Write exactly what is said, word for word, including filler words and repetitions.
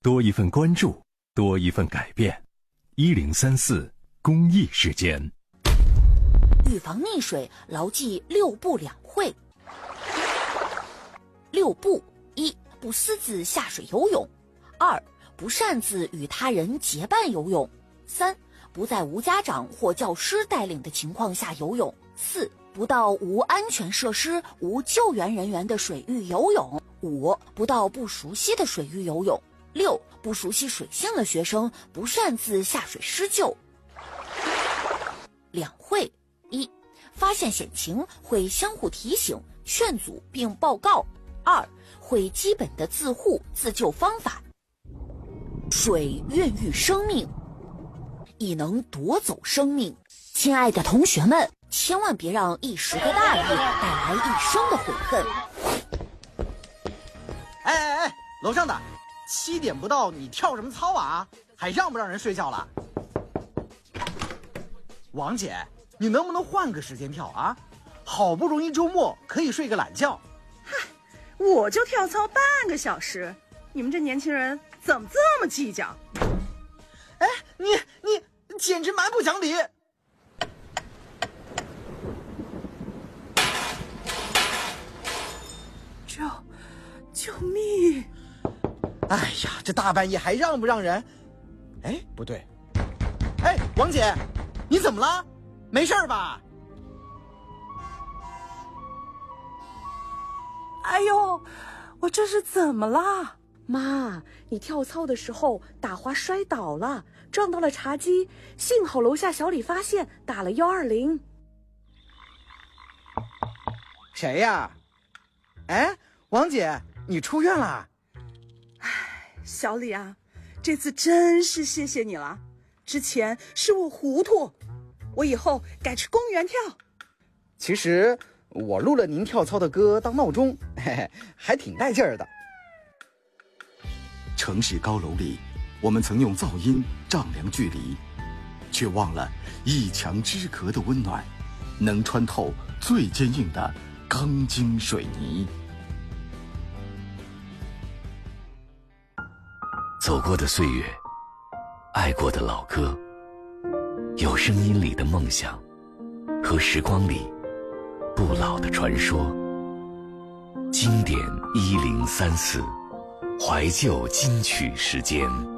多一份关注，多一份改变。一零三四公益时间。 预防溺水，牢记六不两会。六不：一、不私自下水游泳；二、不擅自与他人结伴游泳；三、不在无家长或教师带领的情况下游泳；四、不到无安全设施、无救援人员的水域游泳；五、不到不熟悉的水域游泳；六、不熟悉水性的学生不擅自下水施救。两会：一、发现险情会相互提醒、劝阻并报告；二、会基本的自护自救方法。水孕育生命，亦能夺走生命。亲爱的同学们，千万别让一时的大意带来一生的悔恨。 哎哎哎，楼上的，七点不到，你跳什么操啊？还让不让人睡觉了？王姐，你能不能换个时间跳啊？好不容易周末可以睡个懒觉。 嗨，我就跳操半个小时，你们这年轻人怎么这么计较？ 哎，你你简直蛮不讲理！ 救救命！ 哎呀，这大半夜还让不让人？哎，不对。哎，王姐，你怎么了？没事吧？ 哎呦，我这是怎么了？ 妈，你跳操的时候打滑摔倒了，撞到了茶几，幸好楼下小李发现，打了幺二零。 谁呀？哎，王姐，你出院了？ 哎，小李啊，这次真是谢谢你了。之前是我糊涂，我以后改去公园跳。 其实我录了您跳操的歌当闹钟，嘿嘿，还挺带劲儿的。 城市高楼里，我们曾用噪音丈量距离，却忘了一墙之隔的温暖，能穿透最坚硬的钢筋水泥。 走过的岁月，爱过的老歌，有声音里的梦想，和时光里不老的传说。经典一零三四，怀旧金曲时间。